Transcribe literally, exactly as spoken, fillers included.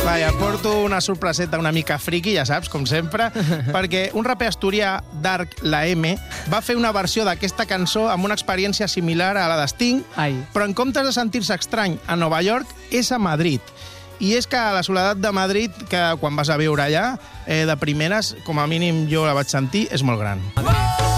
Vaja, porto una sorpreseta una mica friqui, ja saps, com sempre, perquè un raper asturià, Dark, la M, va fer una versió d'aquesta cançó amb una experiència similar a la de Sting, Ai. però en comptes de sentir-se estrany a Nova York, és a Madrid. I és que la soledat de Madrid, que quan vas a viure allà, eh, de primeres, com a mínim jo la vaig sentir, és molt gran.